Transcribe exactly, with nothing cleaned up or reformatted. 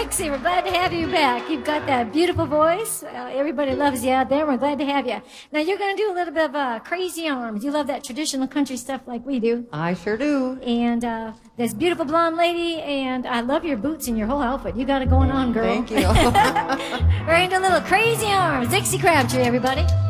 Dixie, we're glad to have you back. You've got that beautiful voice. Uh, everybody loves you out there. We're glad to have you. Now, you're going to do a little bit of uh, Crazy Arms. You love that traditional country stuff like we do. I sure do. And uh, this beautiful blonde lady, and I love your boots and your whole outfit. You got it going on, girl. Thank you. We're into a little Crazy Arms. Dixie Crabtree, everybody.